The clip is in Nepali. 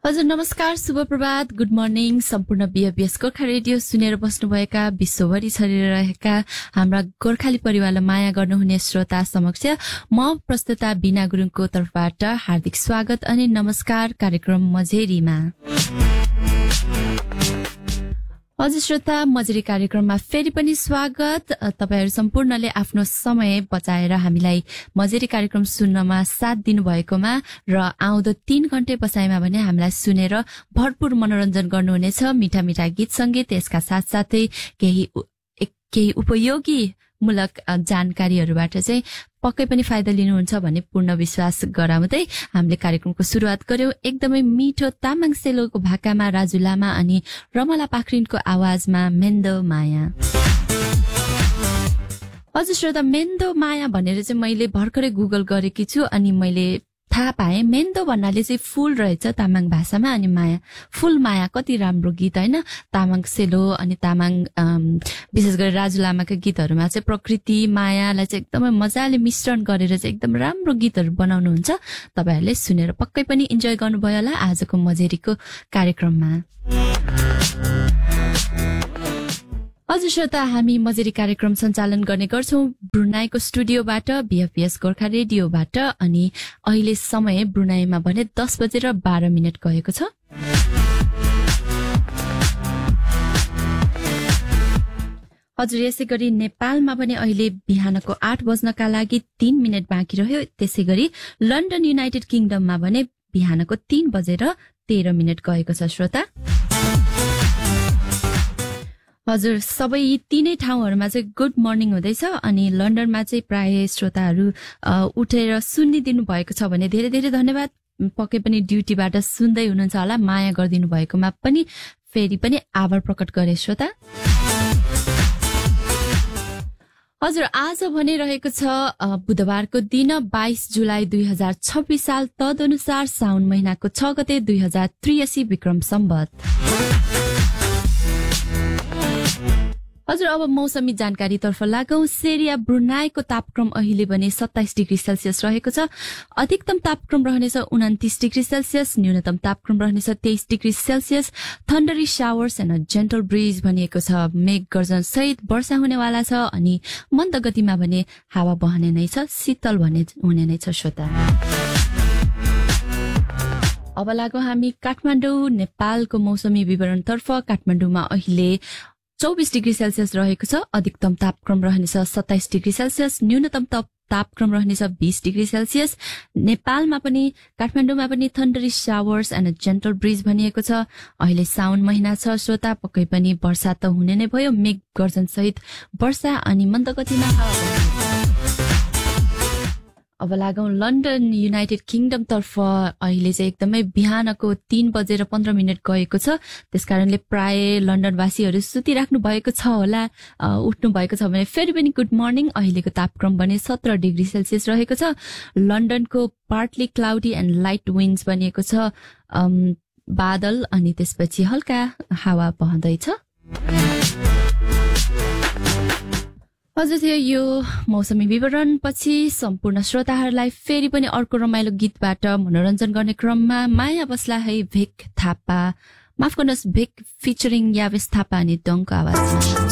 हजुर नमस्कार, शुभ प्रभात, गुड मर्निङ। सम्पूर्ण बीएफबीएस गोर्खा रेडियो सुनेर बस्नुभएका विश्वभरि छरिएर रहेका हाम्रा गोर्खाली परिवारलाई माया गर्नुहुने श्रोता समक्ष म प्रस्तुता बिना गुरुङको तर्फबाट हार्दिक स्वागत अनि नमस्कार कार्यक्रम मझेरीमा। हजुर श्रोता, मझेरी कार्यक्रममा फेरि पनि स्वागत। तपाईहरु सम्पूर्णले आफ्नो समय बचाएर हामीलाई मझेरी कार्यक्रम सुन्नमा साथ दिनुभएकोमा र आउँदो 3 घण्टे बसाइमा भने हामीलाई सुनेर भरपूर मनोरञ्जन गर्नुहुनेछ। मिठा मिठा गीत संगीत, यसका साथसाथै केही उपयोगी मूलक जानकारीहरूबाट चाहिँ पक्कै पनि फाइदा लिनुहुन्छ भन्ने पूर्ण विश्वास गराउँदै हामीले कार्यक्रमको सुरुवात गर्यौं। एकदमै मिठो तामाङ सेलोको भाकामा राजु लामा अनि रमला पाखरिनको आवाजमा मेन्दो माया। हजुर श्रोता, मेन्दो माया भनेर चाहिँ मैले भर्खरै गुगल गरेकी छु अनि मैले थाहा पाएँ मेन्दो भन्नाले चाहिँ फूल रहेछ तामाङ भाषामा, अनि माया फूल माया। कति राम्रो गीत हैन? तामाङ सेलो अनि तामाङ विशेष गरी राजु लामाका गीतहरुमा चाहिँ प्रकृति मायालाई चाहिँ एकदमै मजाले मिश्रण गरेर चाहिँ एकदम राम्रो गीतहरु बनाउनुहुन्छ। तपाईहरुले सुनेर पक्कै पनि इन्जोय गर्नुभयो होला आजको मझेरीको कार्यक्रममा। हजुर श्रोता, हामी मझेरी कार्यक्रम सञ्चालन गर्ने गर्छौं ब्रुनाईको स्टुडियोबाट, बीएफबीएस गोर्खा रेडियोबाट। अनि अहिले समय ब्रुनाईमा भने 10:12 गएको छ। हजुर यसै गरी नेपालमा पनि अहिले बिहानको 8 बज्नका लागि 3 मिनेट बाँकी रह्यो। त्यसै गरी लन्डन युनाइटेड किङडममा भने बिहानको 3:13 गएको छ श्रोता। हजुर सबै यी तीनै ठाउँहरुमा चाहिँ गुड मर्निङ हुँदैछ अनि लन्डनमा चाहिँ प्राय श्रोताहरू उठेर सुनिदिनु भएको छ भने धेरै धेरै धन्यवाद। पक्कै पनि ड्युटीबाट सुन्दै हुनुहुन्छ होला, माया गरिदिनु भएकोमा पनि फेरि पनि आभार प्रकट गरे श्रोता। हजुर आज भने रहेको छ बुधबारको दिन 22 जुलाई 2026 साल, तदनुसार साउन महिनाको 6 गते 2083 विक्रम सम्वत। हजुर अब मौसमी जानकारी तर्फ लागौं। सेरिया ब्रुनाईको तापक्रम अहिले भने 27 डिग्री सेल्सियस रहेको छ। अधिकतम तापक्रम रहनेछ 29 डिग्री सेल्सियस, न्यूनतम तापक्रम रहनेछ 23 degree Celsius. थन्डरी showers and gentle bridge भनिएको छ। मेघ गर्जन सहित वर्षा हुनेवाला छ अनि मन्द गतिमा भने हावा बहने नै छ, शीतल हुने नै छ श्रोता। अब लागौं हामी काठमाडौँ नेपालको मौसमी विवरण तर्फ। काठमाडौँमा अहिले 24 डिग्री सेल्सियस रहेको छ। अधिकतम तापक्रम रहनेछ 27 डिग्री सेल्सियस, न्यूनतम तापक्रम रहनेछ 20 डिग्री सेल्सियस। नेपालमा पनि काठमाडौँमा पनि थन्डरी शावर्स एन्ड जेन्टल ब्रिज भनिएको छ। अहिले साउन महिना छ श्रोता, पक्कै पनि वर्षा त हुने नै भयो। मेघ गर्जन सहित वर्षा अनि मन्द गतिमा हावा। अब लागौं लन्डन युनाइटेड किङडम तर्फ। अहिले चाहिँ एकदमै बिहानको 3:15 गएको छ। त्यसकारणले प्राय लन्डनवासीहरू सुतिराख्नु भएको छ होला, उठ्नु भएको छ भने फेरि पनि गुड मर्निङ। अहिलेको तापक्रम भने 17 डिग्री सेल्सियस रहेको छ। लन्डनको पार्टली क्लाउडी एन्ड लाइट विन्ड्स बनिएको छ, बादल अनि त्यसपछि हल्का हावा बहँदैछ। हजुर यो मौसमी विवरण पछि सम्पूर्ण श्रोताहरूलाई फेरि पनि अर्को रमाइलो गीतबाट मनोरञ्जन गर्ने क्रममा माया बस्ला है भेक थापा, माफ गर्नुहोस् भेक फिचरिङ यावेश थापा अनि डङको आवाजमा।